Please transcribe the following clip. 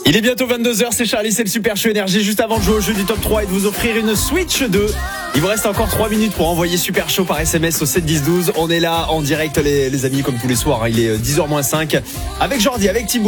Il est bientôt 22h, c'est Charlie, c'est le Super Show Énergie. Juste avant de jouer au jeu du top 3 et de vous offrir une Switch 2. Il vous reste encore 3 minutes pour envoyer Super Show par SMS au 7 10 12. On est là en direct les amis comme tous les soirs, hein. Il est 10h moins 5 avec Jordi, avec Thibaut.